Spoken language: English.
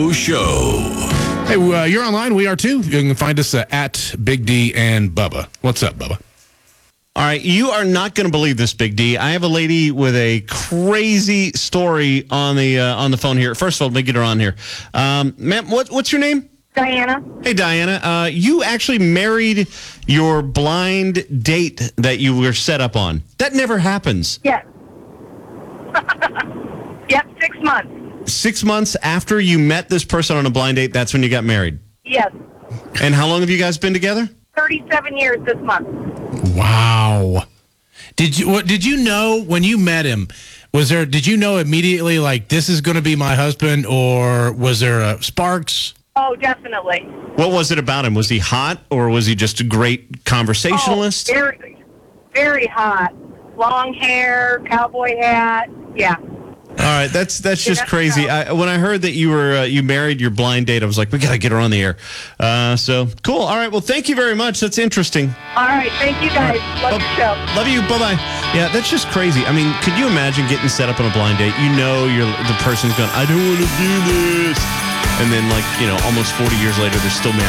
Show. Hey, you're online. We are too. You can find us at Big D and Bubba. What's up, Bubba? All right, you are not going to believe this, Big D. I have a lady with a crazy story on the phone here. First of all, let me get her on here. Ma'am, what's your name? Diana. Hey, Diana. You actually married your blind date that you were set up on. That never happens. Yes. Yep, 6 months. 6 months after you met this person on a blind date, that's when you got married. Yes. And how long have you guys been together? 37 years this month. Wow. Did you know when you met him? Did you know immediately like this is going to be my husband, or was there sparks? Oh, definitely. What was it about him? Was he hot, or was he just a great conversationalist? Oh, very, very hot. Long hair, cowboy hat. Yeah. All right, that's just crazy. When I heard that you married your blind date, I was like, we got to get her on the air. So cool. All right, well, thank you very much. That's interesting. All right, thank you guys. Love your show. Love you. Bye-bye. Yeah, that's just crazy. I mean, could you imagine getting set up on a blind date? You know the person's going, I don't want to do this. And then, almost 40 years later, they're still married.